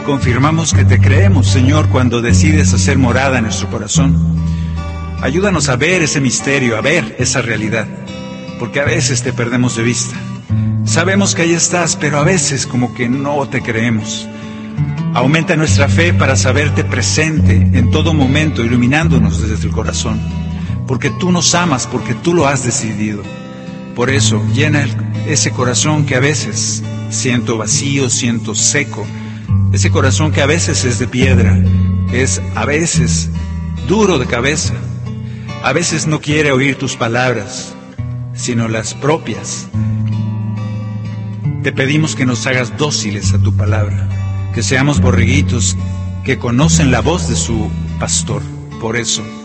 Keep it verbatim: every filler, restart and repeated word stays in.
confirmamos que te creemos, Señor, cuando decides hacer morada en nuestro corazón. Ayúdanos a ver ese misterio, a ver esa realidad, porque a veces te perdemos de vista. Sabemos que ahí estás, pero a veces como que no te creemos. Aumenta nuestra fe para saberte presente en todo momento, iluminándonos desde el corazón, porque tú nos amas, porque tú lo has decidido. Por eso, llena el, ese corazón que a veces siento vacío, siento seco, ese corazón que a veces es de piedra, es a veces duro de cabeza, a veces no quiere oír tus palabras, sino las propias. Te pedimos que nos hagas dóciles a tu palabra, que seamos borreguitos que conocen la voz de su pastor. Por eso,